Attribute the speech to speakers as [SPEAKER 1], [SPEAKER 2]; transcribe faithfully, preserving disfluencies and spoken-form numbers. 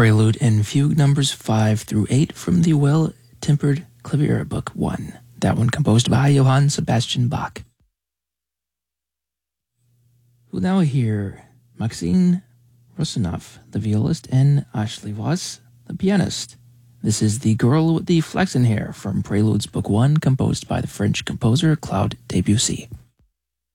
[SPEAKER 1] Prelude and Fugue numbers five through eight from the Well-Tempered Clavier Book one. That one composed by Johann Sebastian Bach. We'll now hear Maxine Russinoff, the violist, and Ashley Voss, the pianist. This is The Girl with the Flaxen Hair from Preludes Book one, composed by the French composer Claude Debussy.